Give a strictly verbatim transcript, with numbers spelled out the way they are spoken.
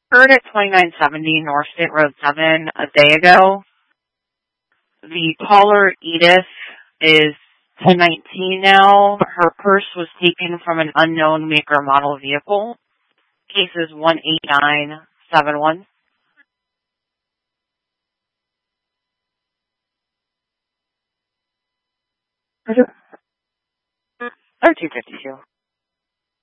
Heard at twenty-nine seventy North State Road seven a day ago. The caller, Edith, is ten nineteen now. Her purse was taken from an unknown make or model vehicle. Case is one eight nine seven one. Or two fifty-two.